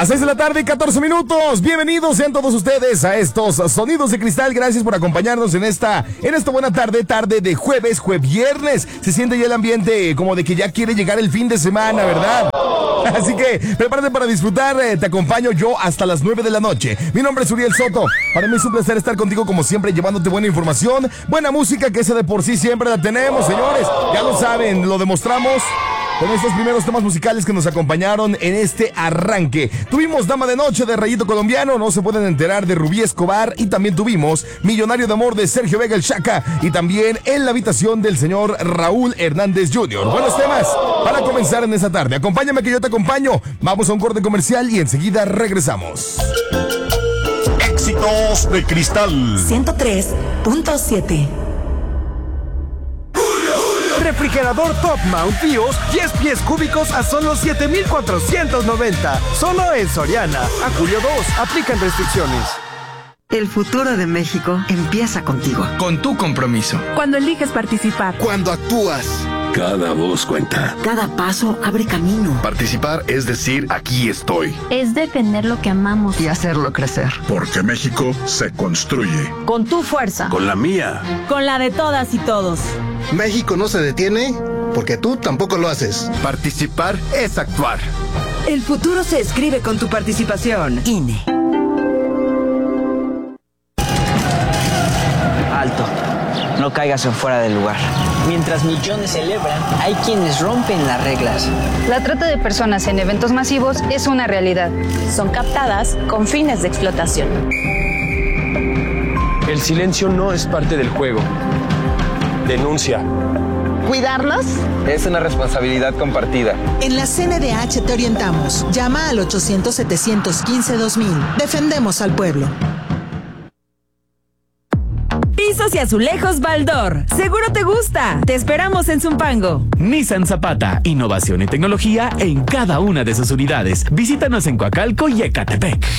Las 6 de la tarde, 14 minutos. Bienvenidos sean todos ustedes a estos Sonidos de Cristal. Gracias por acompañarnos en esta buena tarde de jueviernes. Se siente ya el ambiente como de que ya quiere llegar el fin de semana, ¿verdad? Así que prepárate para disfrutar. Te acompaño yo hasta las 9 de la noche. Mi nombre es Uriel Soto. Para mí es un placer estar contigo como siempre, llevándote buena información, buena música, que esa de por sí siempre la tenemos, señores. Ya lo saben, lo demostramos con estos primeros temas musicales que nos acompañaron en este arranque. Tuvimos Dama de Noche de Rayito Colombiano, No se pueden enterar de Rubí Escobar, y también tuvimos Millonario de Amor de Sergio Vega el Chaca, y también En la Habitación del señor Raúl Hernández Jr. Buenos temas para comenzar en esta tarde. Acompáñame que yo te acompaño. Vamos a un corte comercial y enseguida regresamos. Éxitos de Cristal 103.7. Refrigerador Top Mount Bios, 10 pies cúbicos a solo 7,490. Solo en Soriana. A julio 2. Aplican restricciones. El futuro de México empieza contigo. Con tu compromiso. Cuando eliges participar. Cuando actúas. Cada voz cuenta. Cada paso abre camino. Participar es decir, aquí estoy. Es defender lo que amamos. Y hacerlo crecer. Porque México se construye. Con tu fuerza. Con la mía. Con la de todas y todos. México no se detiene porque tú tampoco lo haces. Participar es actuar. El futuro se escribe con tu participación. INE. Alto. No caigas en fuera del lugar. Mientras millones celebran, hay quienes rompen las reglas. La trata de personas en eventos masivos es una realidad. Son captadas con fines de explotación. El silencio no es parte del juego. Denuncia. ¿Cuidarnos? Es una responsabilidad compartida. En la CNDH te orientamos. Llama al 800-715-2000. Defendemos al pueblo. Pisos y azulejos Baldor. Seguro te gusta. Te esperamos en Zumpango. Nissan Zapata. Innovación y tecnología en cada una de sus unidades. Visítanos en Coacalco y Ecatepec.